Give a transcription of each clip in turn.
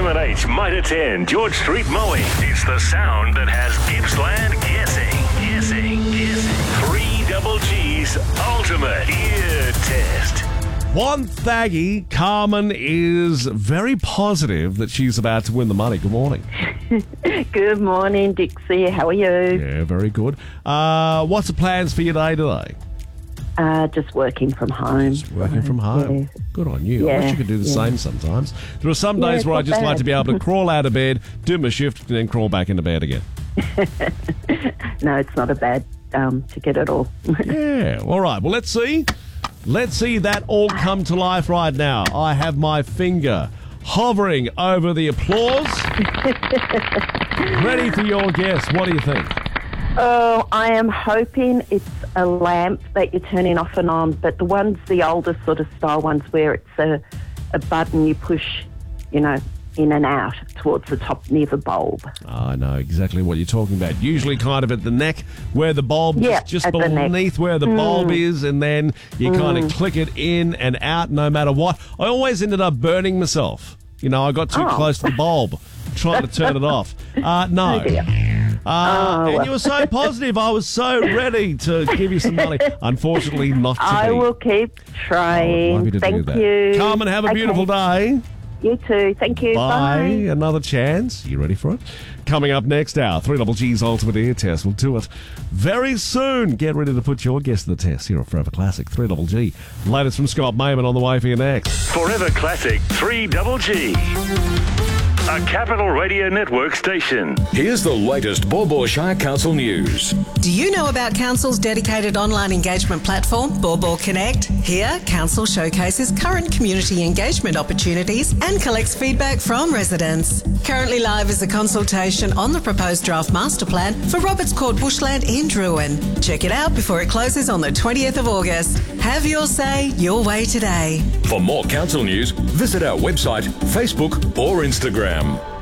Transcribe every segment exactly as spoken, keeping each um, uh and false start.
M and H Mitre ten, George Street Mowing. It's the sound that has Gippsland guessing, guessing, guessing. Three Double G's ultimate ear test. One Thaggy, Carmen is very positive that she's about to win the money. Good morning. Good morning, Dixie. How are you? Yeah, very good. Uh, what's the plans for your day today? Uh, just working from home. Just working from home. Yeah. Good on you. I Yeah, wish you could do the yeah. same sometimes. There are some Yeah, days it's where I not just like bad. to be able to crawl out of bed, do my shift, and then crawl back into bed again. No, it's not a bad um, ticket at all. Yeah. All right. Well, let's see. Let's see that all come to life right now. I have my finger hovering over the applause. Ready for your guess. What do you think? Oh, I am hoping it's a lamp that you're turning off and on, but the ones, the older sort of style ones where it's a, a button you push, you know, in and out towards the top near the bulb. I know exactly what you're talking about. Usually kind of at the neck where the bulb Yeah, is just at the neck. beneath where the bulb is, and then you kind of click it in and out no matter what. I always ended up burning myself. You know, I got too Oh. close to the bulb trying to turn it off. Uh, no. Oh, dear. Uh, Oh, and well. you were so positive. I was so ready to give you some money. Unfortunately, not today. I will keep trying. Happy to Thank do that. you. Carmen, have a Okay. beautiful day. You too. Thank you. Bye. Bye. Another chance. You ready for it? Coming up next hour, three Double G's Ultimate Ear Test. We'll do it very soon. Get ready to put your guess to the test here at Forever Classic three Double G. Latest from Scott Mayman on the way for you next. Forever Classic three Double G. A Capital Radio Network station. Here's the latest Baw Baw Shire Council news. Do you know about Council's dedicated online engagement platform, Baw Baw Connect? Here, Council showcases current community engagement opportunities and collects feedback from residents. Currently live is a consultation on the proposed draft master plan for Roberts Court Bushland in Druin. Check it out before it closes on the twentieth of August. Have your say, your way today. For more council news, visit our website, Facebook or Instagram.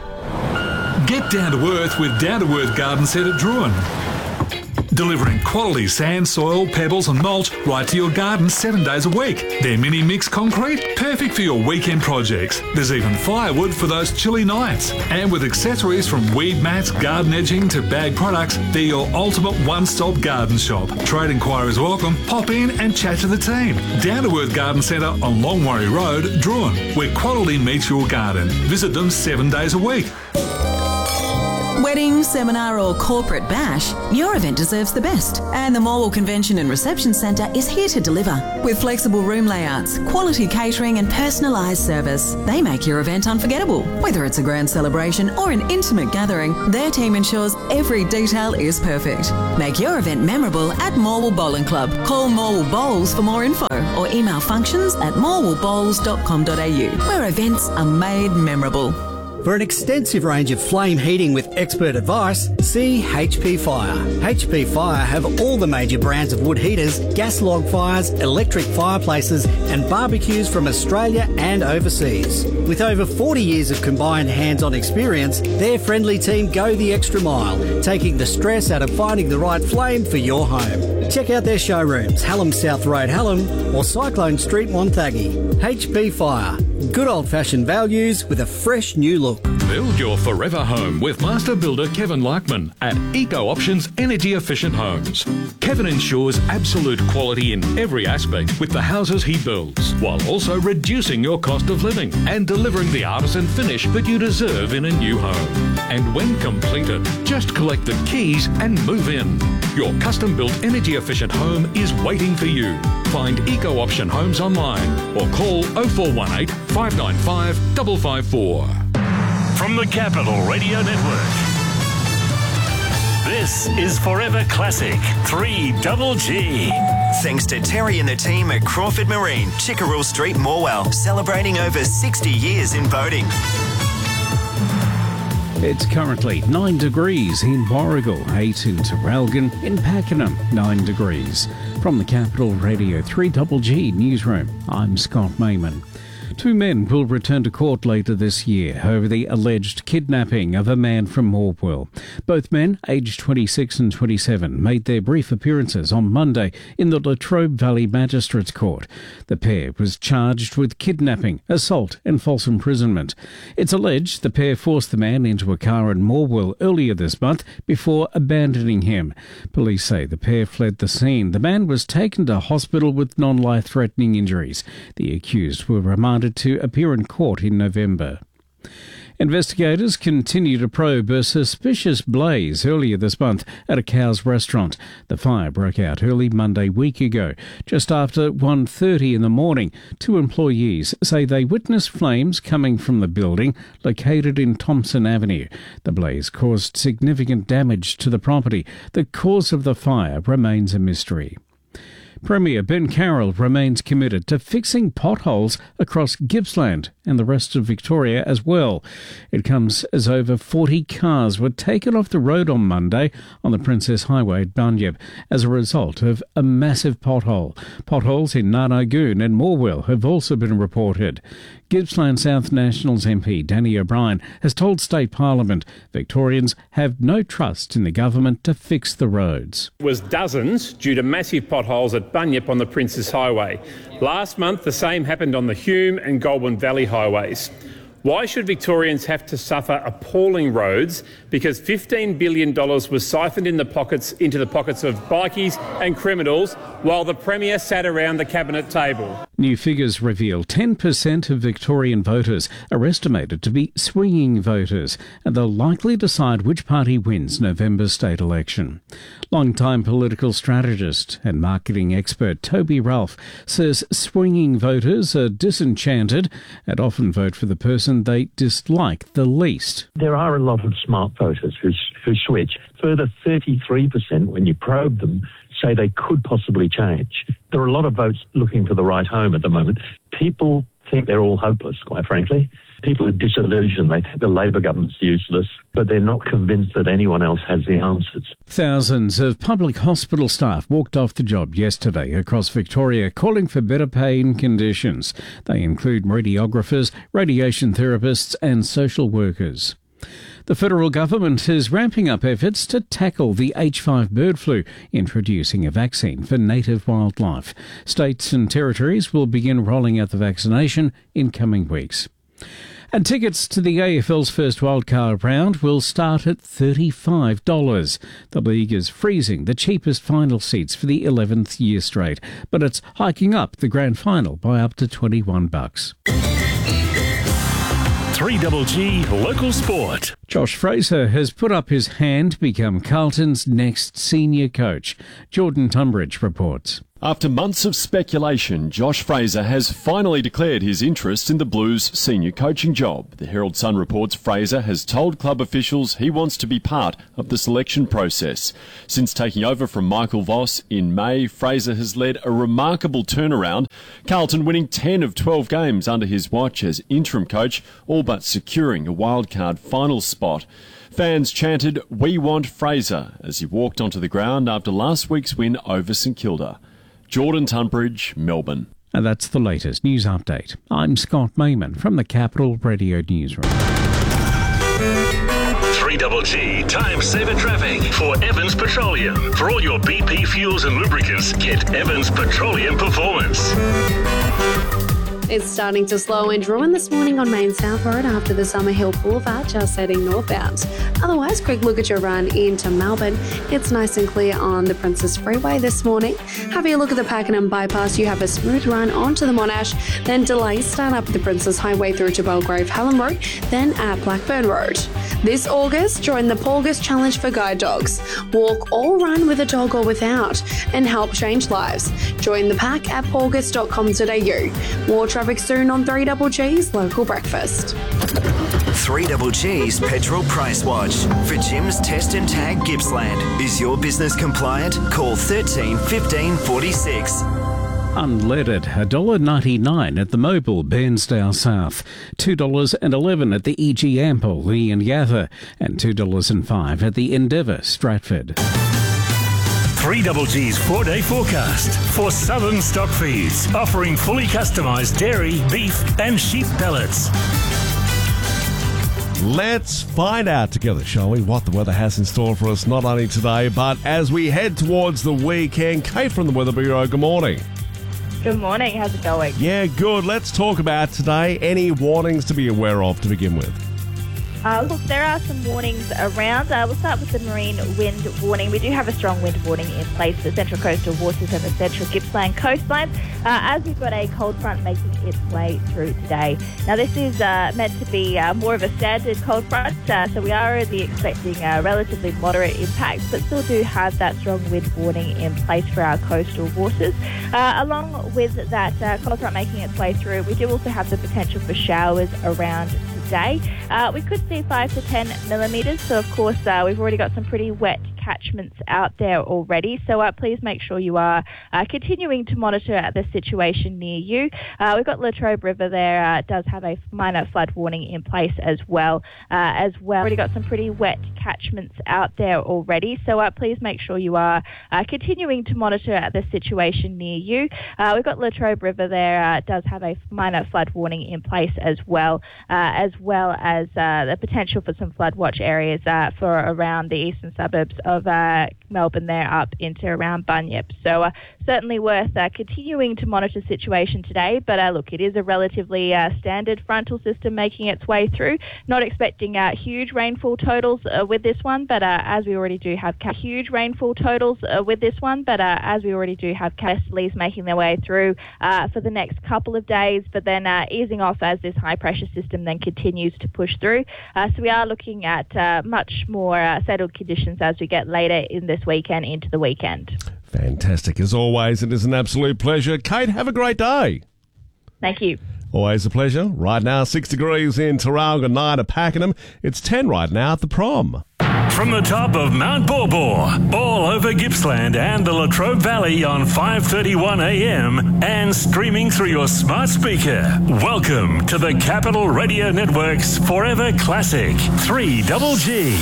Get down to earth with Down to Earth Garden Centre Druin. Delivering quality sand, soil, pebbles and mulch right to your garden seven days a week. Their mini mix concrete, perfect for your weekend projects. There's even firewood for those chilly nights. And with accessories from weed mats, garden edging to bag products, they're your ultimate one-stop garden shop. Trade inquiries welcome. Pop in and chat to the team. Down to Earth Garden Centre on Longwarry Road, Druin, where quality meets your garden. Visit them seven days a week. Wedding, seminar or corporate bash, your event deserves the best. And the Morwell Convention and Reception Centre is here to deliver. With flexible room layouts, quality catering and personalised service, they make your event unforgettable. Whether it's a grand celebration or an intimate gathering, their team ensures every detail is perfect. Make your event memorable at Morwell Bowling Club. Call Morwell Bowls for more info or email functions at morwell bowls dot com dot a u, where events are made memorable. For an extensive range of flame heating with expert advice, see H P Fire. H P Fire have all the major brands of wood heaters, gas log fires, electric fireplaces and barbecues from Australia and overseas. With over forty years of combined hands-on experience, their friendly team go the extra mile, taking the stress out of finding the right flame for your home. Check out their showrooms, Hallam South Road, Hallam or Cyclone Street, Wonthaggi. H P Fire. Good old-fashioned values with a fresh new look. Build your forever home with master builder Kevin Larkman at Eco Options Energy Efficient Homes. Kevin ensures absolute quality in every aspect with the houses he builds, while also reducing your cost of living and delivering the artisan finish that you deserve in a new home. And when completed, just collect the keys and move in. Your custom-built energy efficient home is waiting for you. Find Eco Option Homes online or call oh four one eight, five nine five, five five four. From the Capital Radio Network. This is Forever Classic three Double G. Thanks to Terry and the team at Crawford Marine, Chickerell Street, Morwell, celebrating over sixty years in boating. It's currently nine degrees in Warragul, eight in Terralgan, in Pakenham, nine degrees. From the Capital Radio three Double G newsroom, I'm Scott Mayman. Two men will return to court later this year over the alleged kidnapping of a man from Morwell. Both men, aged twenty-six and twenty-seven, made their brief appearances on Monday in the Latrobe Valley Magistrates Court. The pair was charged with kidnapping, assault and false imprisonment. It's alleged the pair forced the man into a car in Morwell earlier this month before abandoning him. Police say the pair fled the scene. The man was taken to hospital with non-life-threatening injuries. The accused were remanded to appear in court in November. Investigators continue to probe a suspicious blaze earlier this month at a Cows restaurant. The fire broke out early Monday week ago. Just after one thirty in the morning, two employees say they witnessed flames coming from the building located in Thompson Avenue. The blaze caused significant damage to the property. The cause of the fire remains a mystery. Premier Ben Carroll remains committed to fixing potholes across Gippsland and the rest of Victoria as well. It comes as over forty cars were taken off the road on Monday on the Princess Highway at Bunyip as a result of a massive pothole. Potholes in Narnagoon and Morwell have also been reported. Gippsland South Nationals M P Danny O'Brien has told State Parliament Victorians have no trust in the government to fix the roads. It was dozens due to massive potholes at Bunyip on the Princess Highway. Last month, the same happened on the Hume and Goulburn Valley highways. Why should Victorians have to suffer appalling roads because fifteen billion dollars was siphoned in the pockets into the pockets of bikies and criminals while the Premier sat around the Cabinet table? New figures reveal ten percent of Victorian voters are estimated to be swinging voters, and they'll likely decide which party wins November's state election. Long-time political strategist and marketing expert Toby Ralph says swinging voters are disenchanted and often vote for the person they dislike the least. There are a lot of smart voters who, who switch. Further, thirty-three percent, when you probe them, say they could possibly change. There are a lot of votes looking for the right home at the moment. People think they're all hopeless, quite frankly. People are disillusioned. They think the Labor government's useless, but they're not convinced that anyone else has the answers. Thousands of public hospital staff walked off the job yesterday across Victoria, calling for better pay and conditions. They include radiographers, radiation therapists and social workers. The federal government is ramping up efforts to tackle the H five bird flu, introducing a vaccine for native wildlife. States and territories will begin rolling out the vaccination in coming weeks. And tickets to the A F L's first wildcard round will start at thirty-five dollars. The league is freezing the cheapest final seats for the eleventh year straight, but it's hiking up the grand final by up to twenty-one bucks. three G G Local Sport. Josh Fraser has put up his hand to become Carlton's next senior coach. Jordan Tunbridge reports. After months of speculation, Josh Fraser has finally declared his interest in the Blues' senior coaching job. The Herald Sun reports Fraser has told club officials he wants to be part of the selection process. Since taking over from Michael Voss in May, Fraser has led a remarkable turnaround, Carlton winning ten of twelve games under his watch as interim coach, all but securing a wildcard final spot. Fans chanted, "We want Fraser," as he walked onto the ground after last week's win over St Kilda. Jordan Tunbridge, Melbourne. And that's the latest news update. I'm Scott Mayman from the Capital Radio Newsroom. three G G Time Saver Traffic for Evans Petroleum. For all your B P fuels and lubricants, get Evans Petroleum Performance. It's starting to slow and ruin this morning on Main South Road after the Summer Hill Boulevard, just heading northbound. Otherwise, quick look at your run into Melbourne. It's nice and clear on the Princess Freeway this morning. Having a look at the Pakenham Bypass, you have a smooth run onto the Monash, then delays start up the Princess Highway through to Belgrave Helen Road, then at Blackburn Road. This August, join the Porgus Challenge for Guide Dogs. Walk or run with a dog or without and help change lives. Join the pack at porgus dot com dot a u. More traffic soon on three G G's Local Breakfast. three G G's Petrol Price Watch. For Jim's Test and Tag Gippsland. Is your business compliant? Call thirteen fifteen forty-six. Unleaded, one dollar ninety-nine at the Mobile, Bairnsdale South, two dollars eleven at the E G Ample, Leon Gather, and two dollars five at the Endeavour, Stratford. three G's four-day forecast for Southern Stock Feeds, offering fully customised dairy, beef and sheep pellets. Let's find out together, shall we, what the weather has in store for us, not only today, but as we head towards the weekend. Kate from the Weather Bureau, good morning. Good morning, how's it going? Yeah, good. Let's talk about today. Any warnings to be aware of to begin with? Uh, look, there are some warnings around. Uh, we'll start with the marine wind warning. We do have a strong wind warning in place for central coastal waters and the central Gippsland coastline, uh, as we've got a cold front making its way through today. Now, this is uh, meant to be uh, more of a standard cold front, uh, so we are only expecting uh, relatively moderate impacts, but still do have that strong wind warning in place for our coastal waters. Uh, along with that uh, cold front making its way through, we do also have the potential for showers around today. Uh, we could see five to ten millimetres, so of course uh, we've already got some pretty wet catchments out there already, so uh, please make sure you are uh, continuing to monitor the situation near you. Uh, we've got Latrobe River there, uh, does have a minor flood warning in place as well. Uh, as well, already got some pretty wet catchments out there already, so uh, please make sure you are uh, continuing to monitor the situation near you. Uh, we've got Latrobe River there, uh, does have a minor flood warning in place as well, uh, as well as uh, the potential for some flood watch areas uh, for around the eastern suburbs of of uh, Melbourne there up into around Bunyip. So uh, certainly worth uh, continuing to monitor the situation today. But uh, look, it is a relatively uh, standard frontal system making its way through. Not expecting uh, huge rainfall totals uh, with this one, but uh, as we already do have ca- huge rainfall totals uh, with this one, but uh, as we already do have westerlies making their way through uh, for the next couple of days, but then uh, easing off as this high pressure system then continues to push through. Uh, so we are looking at uh, much more uh, settled conditions as we get later in this weekend into the weekend. Fantastic. As always, it is an absolute pleasure. Kate, have a great day. Thank you. Always a pleasure. Right now, six degrees in Taronga, nine at Pakenham. It's ten right now at the Prom. From the top of Mount Borbor, all over Gippsland and the Latrobe Valley on five thirty-one a m and streaming through your smart speaker. Welcome to the Capital Radio Network's Forever Classic, three G.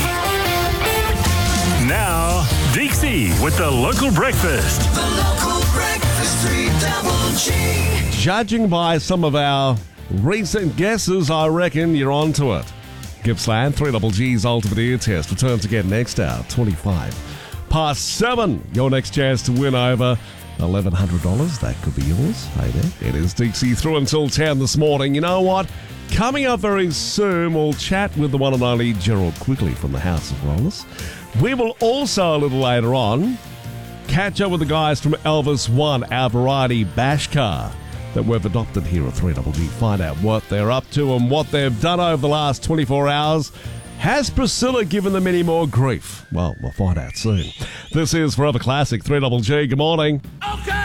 Now, Dixie with the local breakfast. The local breakfast, three G. Judging by some of our recent guesses, I reckon you're on to it. Gippsland, three G's Ultimate Ear Test returns again next hour, twenty-five past seven. Your next chance to win over eleven hundred dollars. That could be yours. Hey there. It is Dixie through until ten this morning. You know what? Coming up very soon, we'll chat with the one and only Gerald Quigley from the House of Rollers. We will also, a little later on, catch up with the guys from Elvis One, our variety bash car that we've adopted here at three G. Find out what they're up to and what they've done over the last twenty-four hours. Has Priscilla given them any more grief? Well, we'll find out soon. This is Forever Classic, three G. Good morning.